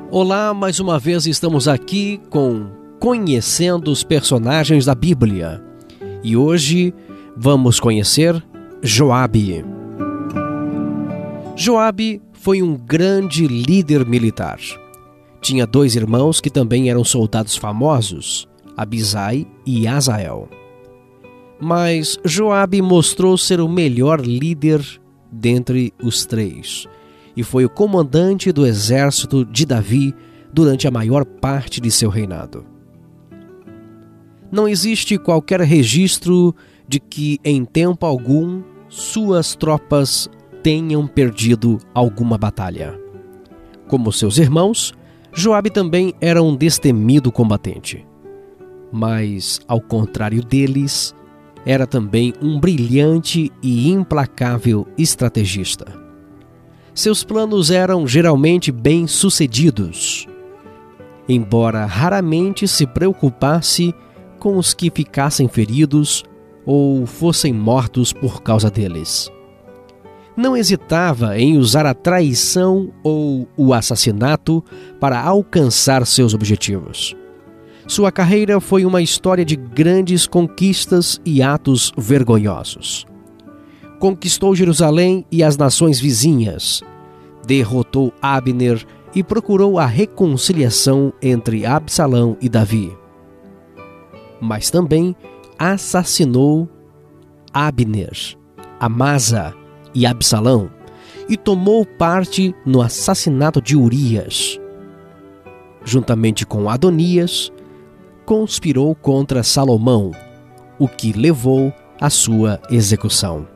Olá, mais uma vez estamos aqui com Conhecendo os Personagens da Bíblia. E hoje vamos conhecer Joabe. Joabe foi um grande líder militar. Tinha dois irmãos que também eram soldados famosos, Abisai e Asael. Mas Joabe mostrou ser o melhor líder dentre os três e foi o comandante do exército de Davi durante a maior parte de seu reinado. Não existe qualquer registro de que, em tempo algum, suas tropas tenham perdido alguma batalha. Como seus irmãos, Joabe também era um destemido combatente. Mas, ao contrário deles, era também um brilhante e implacável estrategista. Seus planos eram geralmente bem-sucedidos, embora raramente se preocupasse com os que ficassem feridos ou fossem mortos por causa deles. Não hesitava em usar a traição ou o assassinato para alcançar seus objetivos. Sua carreira foi uma história de grandes conquistas e atos vergonhosos. Conquistou Jerusalém e as nações vizinhas, derrotou Abner e procurou a reconciliação entre Absalão e Davi. Mas também assassinou Abner, Amasa e Absalão e tomou parte no assassinato de Urias. Juntamente com Adonias, conspirou contra Salomão, o que levou à sua execução.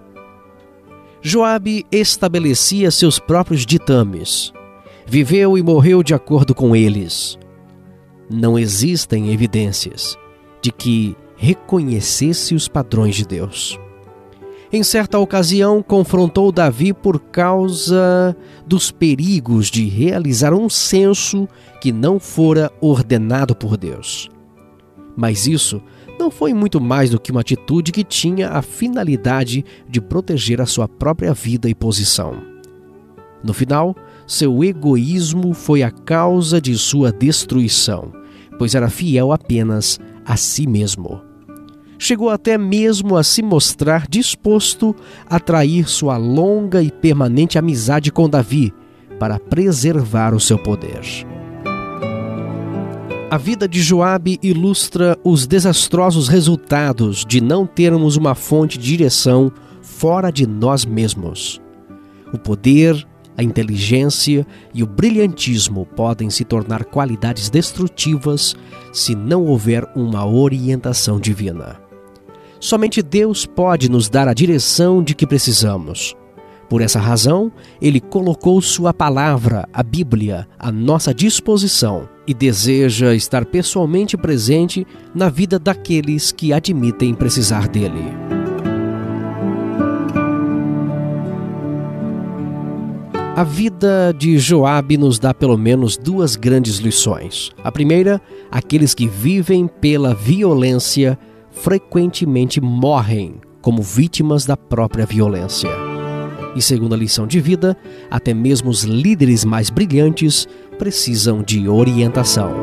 Joabe estabelecia seus próprios ditames. Viveu e morreu de acordo com eles. Não existem evidências de que reconhecesse os padrões de Deus. Em certa ocasião, confrontou Davi por causa dos perigos de realizar um censo que não fora ordenado por Deus. Mas isso não foi muito mais do que uma atitude que tinha a finalidade de proteger a sua própria vida e posição. No final, seu egoísmo foi a causa de sua destruição, pois era fiel apenas a si mesmo. Chegou até mesmo a se mostrar disposto a trair sua longa e permanente amizade com Davi para preservar o seu poder. A vida de Joabe ilustra os desastrosos resultados de não termos uma fonte de direção fora de nós mesmos. O poder, a inteligência e o brilhantismo podem se tornar qualidades destrutivas se não houver uma orientação divina. Somente Deus pode nos dar a direção de que precisamos. Por essa razão, Ele colocou Sua palavra, a Bíblia, à nossa disposição e deseja estar pessoalmente presente na vida daqueles que admitem precisar dEle. A vida de Joabe nos dá pelo menos duas grandes lições. A primeira, aqueles que vivem pela violência frequentemente morrem como vítimas da própria violência. E segunda lição de vida, até mesmo os líderes mais brilhantes precisam de orientação.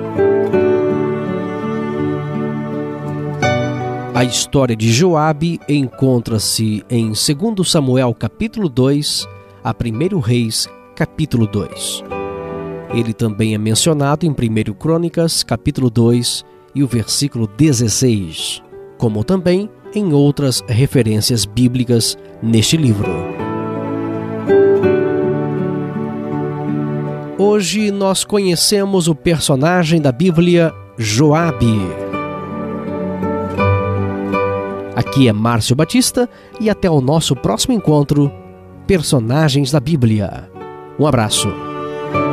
A história de Joabe encontra-se em 2 Samuel capítulo 2, a 1 Reis capítulo 2. Ele também é mencionado em 1 Crônicas capítulo 2 e o versículo 16, como também em outras referências bíblicas neste livro. Hoje nós conhecemos o personagem da Bíblia, Joabe. Aqui é Márcio Batista e até o nosso próximo encontro, Personagens da Bíblia. Um abraço.